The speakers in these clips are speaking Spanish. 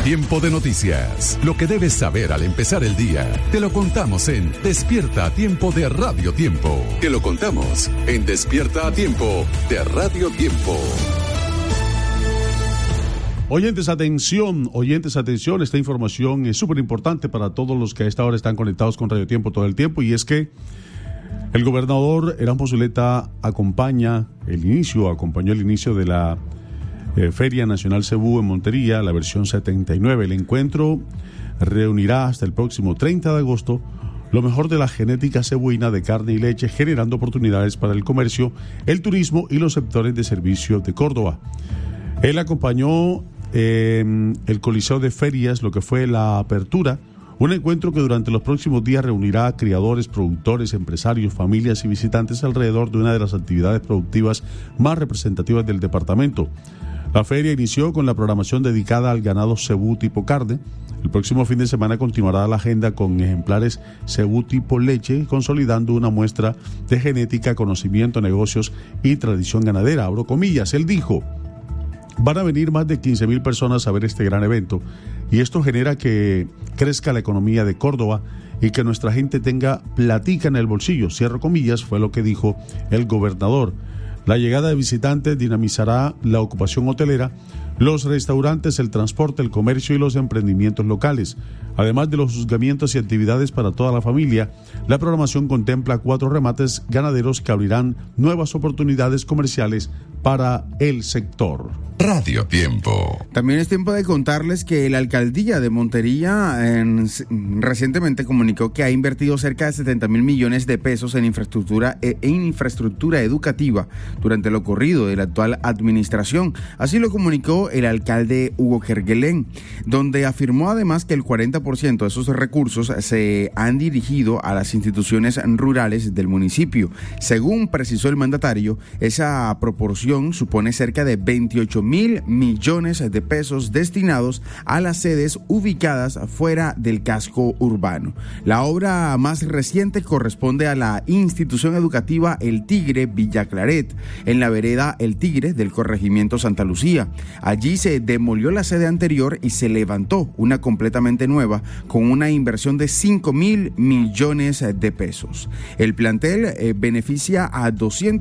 Tiempo de noticias. Lo que debes saber al empezar el día. Te lo contamos en Despierta a Tiempo de Radio Tiempo. Te lo contamos en Despierta a Tiempo de Radio Tiempo. Oyentes, atención, esta información es súper importante para todos los que a esta hora están conectados con Radio Tiempo todo el tiempo, y es que el gobernador Erasmo Zuleta acompañó el inicio de la Feria Nacional Cebú en Montería, la versión 79. El encuentro reunirá hasta el próximo 30 de agosto lo mejor de la genética cebuina de carne y leche, generando oportunidades para el comercio, el turismo y los sectores de servicio de Córdoba. Él acompañó el Coliseo de Ferias, lo que fue la apertura, un encuentro que durante los próximos días reunirá a criadores, productores, empresarios, familias y visitantes alrededor de una de las actividades productivas más representativas del departamento. La feria inició con la programación dedicada al ganado cebú tipo carne. El próximo fin de semana continuará la agenda con ejemplares cebú tipo leche, consolidando una muestra de genética, conocimiento, negocios y tradición ganadera. Abro comillas, él dijo: van a venir más de 15,000 personas a ver este gran evento, y esto genera que crezca la economía de Córdoba y que nuestra gente tenga platica en el bolsillo. Cierro comillas, fue lo que dijo el gobernador. La llegada de visitantes dinamizará la ocupación hotelera, los restaurantes, el transporte, el comercio y los emprendimientos locales. Además de los juzgamientos y actividades para toda la familia, la programación contempla 4 remates ganaderos que abrirán nuevas oportunidades comerciales para el sector. Radio Tiempo. También es tiempo de contarles que la alcaldía de Montería recientemente comunicó que ha invertido cerca de 70,000 millones de pesos en infraestructura educativa durante lo corrido de la actual administración. Así lo comunicó el alcalde Hugo Kerguelen, donde afirmó además que el 40% de esos recursos se han dirigido a las instituciones rurales del municipio. Según precisó el mandatario, esa proporción supone cerca de 28,000 millones de pesos destinados a las sedes ubicadas fuera del casco urbano. La obra más reciente corresponde a la institución educativa El Tigre Villa Claret, en la vereda El Tigre del corregimiento Santa Lucía. Allí se demolió la sede anterior y se levantó una completamente nueva con una inversión de 5,000 millones de pesos. El plantel beneficia a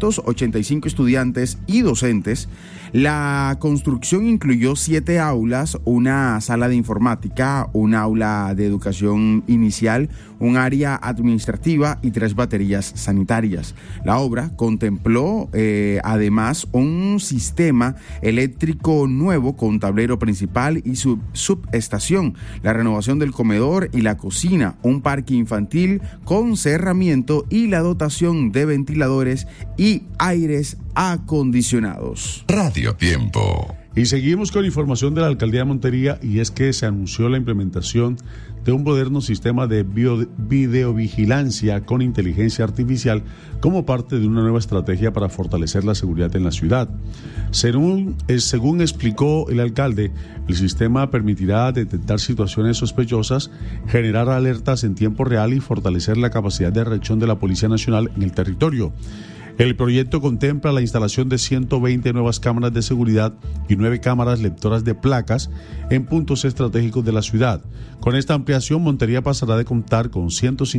285 estudiantes y docentes. La construcción incluyó 7 aulas, una sala de informática, un aula de educación inicial, un área administrativa y 3 baterías sanitarias. La obra contempló además un sistema eléctrico nuevo con tablero principal y subestación, la renovación del comedor y la cocina, un parque infantil con cerramiento y la dotación de ventiladores y aires acondicionados. Radio Tiempo. Y seguimos con información de la alcaldía de Montería, y es que se anunció la implementación de un moderno sistema de videovigilancia con inteligencia artificial como parte de una nueva estrategia para fortalecer la seguridad en la ciudad. Según explicó el alcalde, el sistema permitirá detectar situaciones sospechosas, generar alertas en tiempo real y fortalecer la capacidad de reacción de la Policía Nacional en el territorio. El proyecto contempla la instalación de 120 nuevas cámaras de seguridad y 9 cámaras lectoras de placas en puntos estratégicos de la ciudad. Con esta ampliación, Montería pasará de contar con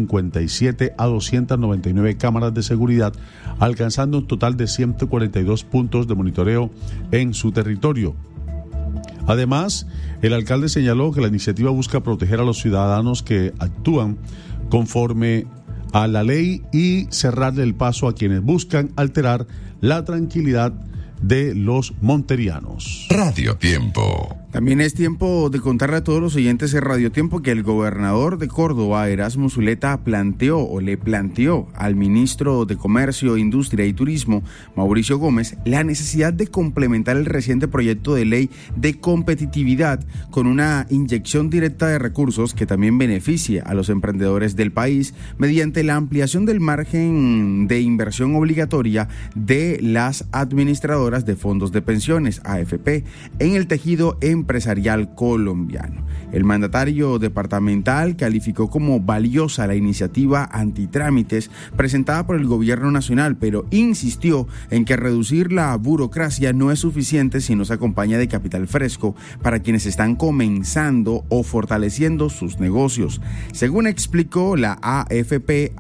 157 a 299 cámaras de seguridad, alcanzando un total de 142 puntos de monitoreo en su territorio. Además, el alcalde señaló que la iniciativa busca proteger a los ciudadanos que actúan conforme a la ley y cerrarle el paso a quienes buscan alterar la tranquilidad de los monterianos. Radio Tiempo. También es tiempo de contarle a todos los oyentes de Radio Tiempo que el gobernador de Córdoba, Erasmo Zuleta, le planteó al ministro de Comercio, Industria y Turismo, Mauricio Gómez, la necesidad de complementar el reciente proyecto de ley de competitividad con una inyección directa de recursos que también beneficie a los emprendedores del país mediante la ampliación del margen de inversión obligatoria de las administradoras de fondos de pensiones, AFP, en el tejido empresarial empresarial colombiano. El mandatario departamental calificó como valiosa la iniciativa antitrámites presentada por el gobierno nacional, pero insistió en que reducir la burocracia no es suficiente si no se acompaña de capital fresco para quienes están comenzando o fortaleciendo sus negocios. Según explicó las AFP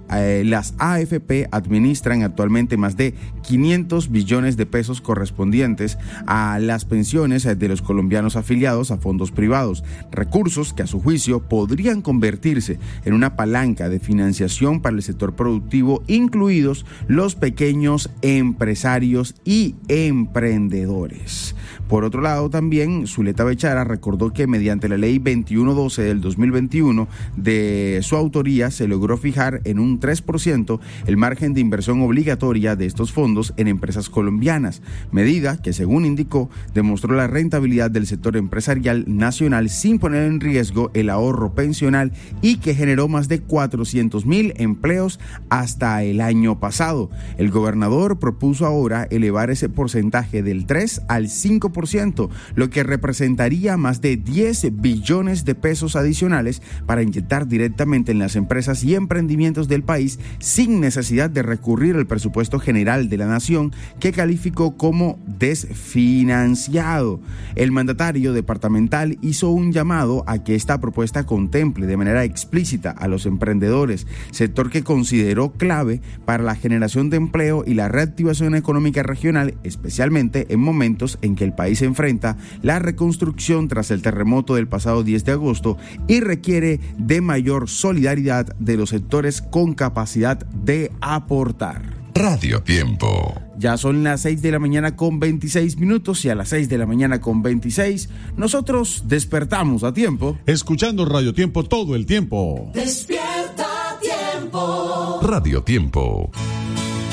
administran actualmente más de 500 billones de pesos correspondientes a las pensiones de los colombianos afiliados a fondos privados, recursos que a su juicio podrían convertirse en una palanca de financiación para el sector productivo, incluidos los pequeños empresarios y emprendedores. Por otro lado, también Zuleta Bechara recordó que mediante la ley 2112 del 2021 de su autoría se logró fijar en un 3% el margen de inversión obligatoria de estos fondos en empresas colombianas, medida que, según indicó, demostró la rentabilidad del sector empresarial nacional sin poner en riesgo el ahorro pensional y que generó más de 400.000 empleos hasta el año pasado. El gobernador propuso ahora elevar ese porcentaje del 3 al 5%, lo que representaría más de 10 billones de pesos adicionales para inyectar directamente en las empresas y emprendimientos del país sin necesidad de recurrir al presupuesto general de la nación, que calificó como desfinanciado. El mandatario departamental hizo un llamado a que esta propuesta contemple de manera explícita a los emprendedores, sector que consideró clave para la generación de empleo y la reactivación económica regional, especialmente en momentos en que el país se enfrenta la reconstrucción tras el terremoto del pasado 10 de agosto y requiere de mayor solidaridad de los sectores con capacidad de aportar. Radio Tiempo. Ya son las 6 de la mañana con 26 minutos y a las 6 de la mañana con 26 nosotros despertamos a tiempo. Escuchando Radio Tiempo todo el tiempo. Despierta a tiempo. Radio Tiempo.